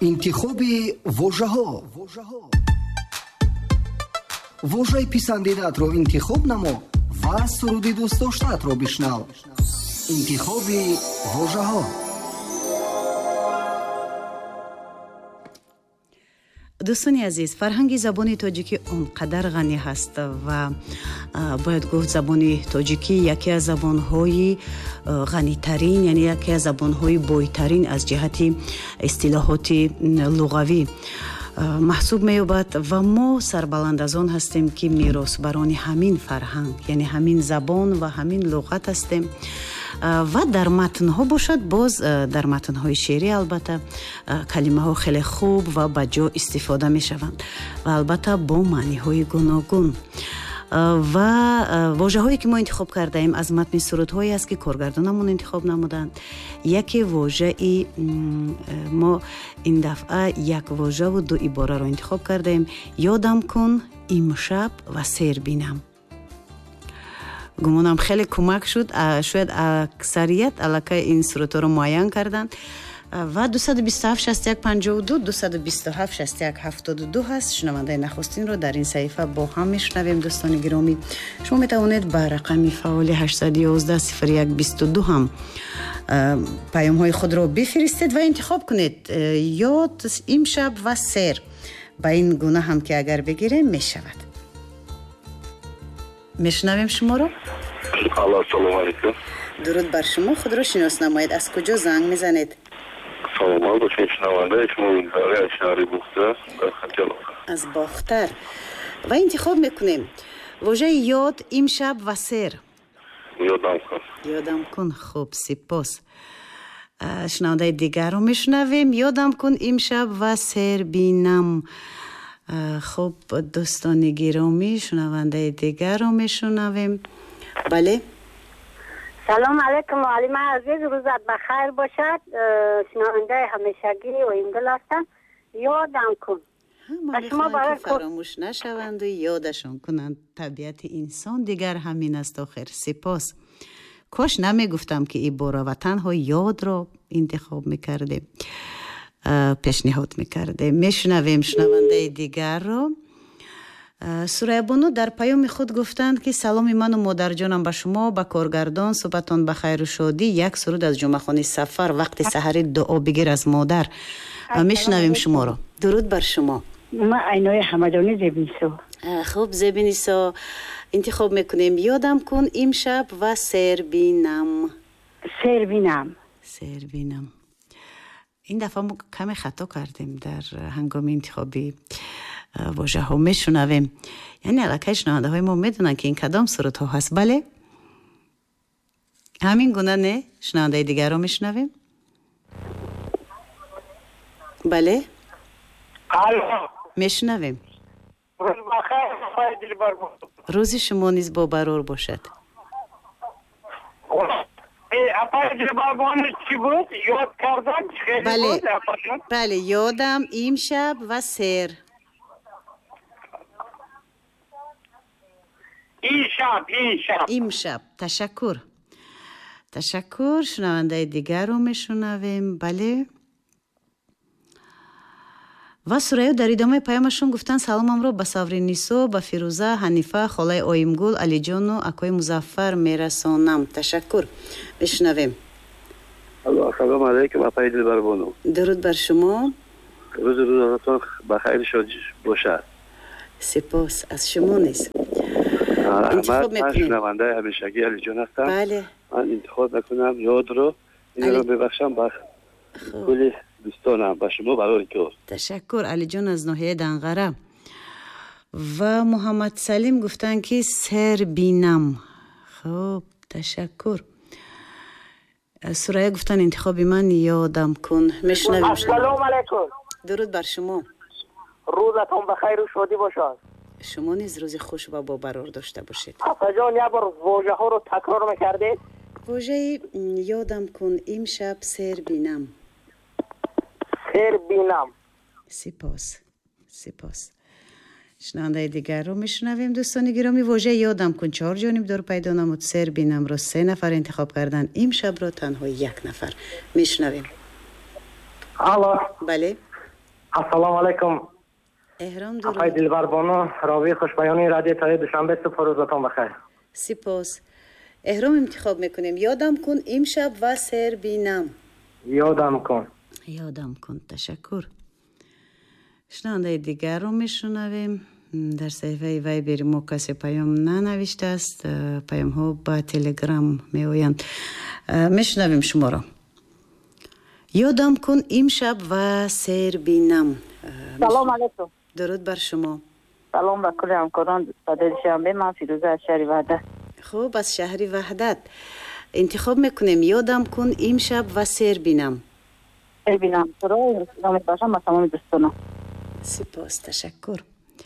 интихоби вожаҳо. вожаи писандидаатро интихоб намо ва суруди дӯстдоштаатро бишнав. интихоби вожаҳо. дӯстони азиз, фарҳанги забони тоҷикӣ он қадар ғанӣ ҳаст ва бояд гуфт забони тоҷикӣ яке аз забонҳои ғанитарин, яъне яке аз забонҳои бойтарин аз ҷиҳати истилоҳоти луғавӣ маҳсуб меёбад ва мо сарбаланд аз он ҳастем ки меросбарони ҳамин фарҳанг, яъне ҳамин забон ва ҳамин луғат ҳастем. ва дар матнҳо бошад, боз дар матнҳои шеърӣ албатта калимаҳо хеле хуб ва баҷо истифода мешаванд ва албатта бо маъниҳои гуногун. ва вожаҳое ки мо интихоб кардаем аз матни сурудҳое аст ки коргардонамон интихоб намуданд. яке вожаи мо ин дафъа як вожаву ду ибораро интихоб кардаем. ёдам кун имшаб ва сер бинам. гумонам хеле кӯмак шуд. шояд аксарият аллакай ин сурудҳоро муайян карданд. ва 227-61-52 227-61-72 ҳаст. шунавандаи нахустинро дар ин саҳифа бо ҳам мешунавем. дӯстони гиромӣ, шумо метавонед ба рақами фаъоли 811-01-22 ҳам паёмҳои худро бифиристед ва интихоб кунед. ёд, имшаб ва сер. ба ин гуна ҳам ки агар бигирем мешавад. мешунавем шуморо. алло, ассалому алайкум. дуруд бар шумо. худро шинос намоед. аз куҷо занг мезанед? саломат бошед. шунавандаи шумо дар шаҳри бухта дар Хотелов. аз бохтар. ва интихоб мекунем вожаи ёд, имшаб ва сер. ёдам кун. ёдам кун. хуб, сипос. шунавандаи дигарро мешунавем. ёдам кун имшаб ва сер бинам. хуб, дӯстони гиромӣ, шунавандаи дигарро мешунавем. бале. салом алейкум муаллима азиз, рӯзат бахайр бошад. шунавандаи ҳамешагӣ оимдул ҳастам. ёдам кун. шумо барои фаромӯш нашаванду ёдашон кунанд. табиати инсон дигар ҳамин аст охир. сипос. кош намегуфтам ки ибора ва танҳо ёдро интихоб мекардем, пешниҳод мекардем. мешунавем шунавандаи дигарро. сураябону дар паёми худ гуфтанд ки саломи ману модарҷонам ба шумо, ба коргардон, субҳатон ба хайру шодӣ. як суруд аз ҷумъахони сафар вақти саҳарӣ дуо бигир аз модар. мешунавем шуморо. дуруд бар шумо. ма айнои ҳамадонӣ зебинисо. хуб, зебинисо интихоб мекунем. ёдам кун имшаб ва сер бинам. сер бинам. сер бинам. ин дафъа мо каме хато кардем дар ҳангоми интихоби вожаҳо. мешунавем. яъне аллакай шунавандаҳои мо медонанд ки ин кадом сурудҳо ҳаст. бале, ҳамин гуна не? шунавандаи дигарро мешунавем. бале. алло, мешунавем. рӯз бахайр, апаи дилбар. рӯзи шумо низ бобарор бошад. апаи дилбарбони чӣ буд? ёд кардан чӣ хеле буд? бале, ёдам, имшаб ва сер. имшаб. ташаккур. ташаккур. шунавандаи дигарро мешунавем. бале. ва сурайё дар идомаи паёмашон гуфтанд саломамро ба Саври Нисо, ба Фирӯза, Ҳанифа, холаи Оимгул, Алиҷону акои Музаффар мерасонам. ташаккур. мешунавем. ассалому алайкум апаи дилбарбону. дуруд бар шумо. рӯзатон ба хайри шод бошад. сипос. аз шумо низ. интихоб ман шунавандаи ҳамешагӣ Алиҷон ҳастам. бале. ман интихоб мекунам ёдро. инро мебахшам ба кули дӯстонам, ба шумо барори кор. ташаккур. алиҷон аз ноҳияи Данғара. ва Муҳаммад Салим гуфтанд ки сер бинам. хуб, ташаккур. сурайя гуфтанд интихоби ман ёдам кун. мешунавем. ассалому алайкум. дуруд бар шумо. рӯзатон ба хайру шодӣ бошад. шумо низ рӯзи хуш ва бобарор дошта бошед. апаҷон як бор вожаҳоро такрор мекардед? вожаи ёдам кун имшаб сер бинам. сер бинам. сипос. сипос. шунавандаи дигарро мешунавем. дӯстони гиромӣ, вожаи ёдам кун 4 ҷонибдор пайдо намуд. сер бинамро 3 нафар интихоб карданд. имшабро танҳо 1 нафар. мешунавем. алло. бале. السلام علیکم. احرام آقای درود. دلبر بانو راوی خوشبیانی رادیو تای دوشنبه صبح روزتون بخیر. سپاس. احرام انتخاب میکنیم. یادم کن امشب و سر بینم. یادم کن. یادم کن. تشکر. شنونده دیگر رو میشنویم. در صفحه وایبر ما کسی پیام ننوشته است. پیام ها با تلگرام میآیند. میشنویم شما را. یادم کن امشب و سر بینم. سلام علیکم. درود بر شما. سلام به کل همکاران صدای شنبه. من فیروزه از شهر وحدت. خوب، از شهر وحدت انتخاب میکنیم. یادم کن امشب و سر بینم. سر بینم. سرای نام باشم با تمام دوستانم. سپاس، تشکر.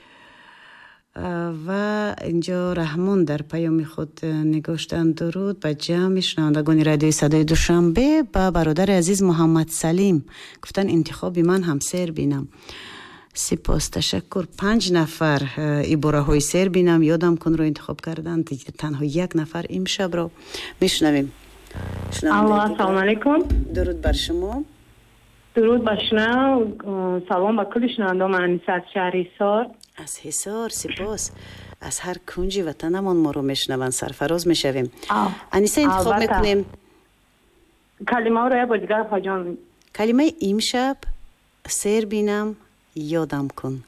و اینجا رحمان در پیام خود نگاشتن. درود به جمع شنوندگان رادیوی صدای دوشنبه. با برادر عزیز محمد سلیم گفتن انتخاب من هم سر بینم. سپاس، تشکر. 5 نفر عباره های سر بینم یادم کن رو انتخاب کردن. تنها 1 نفر امشب رو میشنویم. السلام علیکم. درود بر شما. درود بر شما. سلام به کل شنوندگان. من انیسه از شهر حصار. از حصار. سپاس. از هر کنج وطنمان ما رو میشنون. سرفراز میشویم. انیسه انتخاب میکنیم. کلمه رو با دیگر پاجان. کلمه امشب سر بینم یادم کن.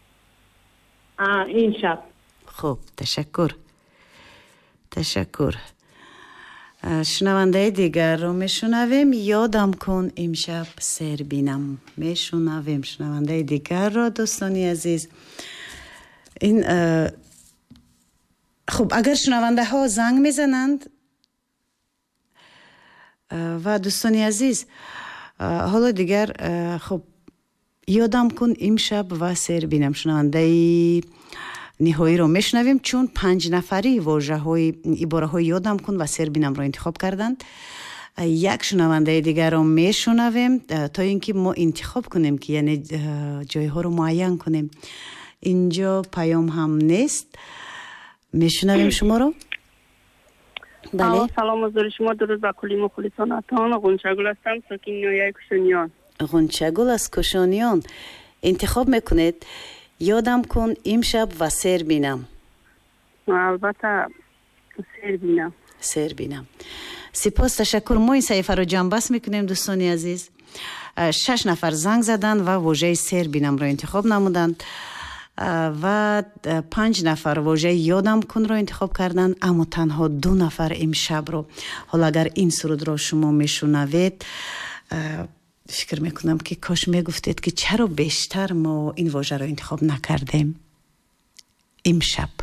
این شب. خوب، تشکر. تشکر. شنونده دیگر رو میشنویم. یادم کن امشب سر بینم. میشنویم شنونده دیگر رو. دوستانی عزیز، این خب اگر شنونده ها زنگ میزنند و دوستانی عزیز حالا دیگر خب یادم کن امشب و سر بینم شنونده نهایی رو میشنویم، چون 5 نفری واژه های عباره های یادم کن و سر بینم رو انتخاب کردند. 1 شنونده دیگر رو میشنویم تا اینکه ما انتخاب کنیم که یعنی جای ها رو معین کنیم. اینجا پیام هم نیست. میشنویم شما رو. بله. سلام حضور شما. درود به کلی مخلصانتان. غنچه‌گل هستم، ساکن ناحیه کشانیان. غنچه‌گل از کشانیان انتخاب میکنید. یادم کن امشب و سر بینم. البته سر بینم. سر بینم. سپاس، تشکر. ما این صحیفه رو جمع بس میکنیم دوستانی عزیز. 6 نفر زنگ زدن و واژه سر بینم رو انتخاب نمودند و 5 نفر واژه یادم کن رو انتخاب کردن، اما تنها 2 نفر امشب رو. حالا اگر این سرود رو شما میشنوید فکر میکنم که کاش میگفتید که چرا بیشتر ما این واژه رو انتخاب نکردیم امشب.